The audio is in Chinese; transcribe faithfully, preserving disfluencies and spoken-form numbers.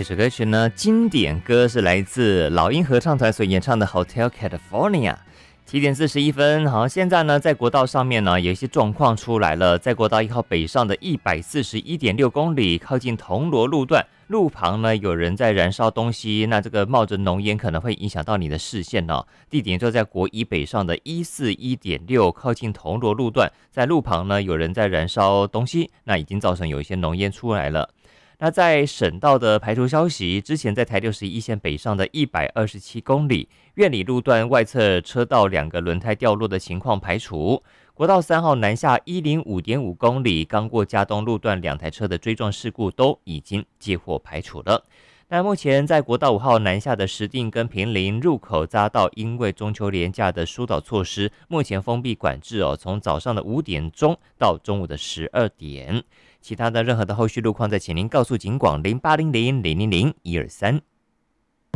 这首歌曲呢，经典歌是来自老鹰合唱团所演唱的《Hotel California》。七点四十一分，好，现在呢，在国道上面呢，有一些状况出来了。在国道一号北上的一百四十一点六公里，靠近铜锣路段，路旁呢有人在燃烧东西，那这个冒着浓烟可能会影响到你的视线哦。地点就在国一北上的一四一点六，靠近铜锣路段，在路旁呢有人在燃烧东西，那已经造成有一些浓烟出来了。那在省道的排除消息，之前在台六十一线北上的一百二十七公里，苑里路段外侧车道两个轮胎掉落的情况排除。国道三号南下一零五点五公里，刚过嘉东路段两台车的追撞事故都已经接获排除了。那目前在国道五号南下的石碇跟坪林入口匝道，因为中秋连假的疏导措施，目前封闭管制哦，从早上的五点钟到中午的十二点。其他的任何的后续路况，再请您告诉警广零八零零零零零一二三。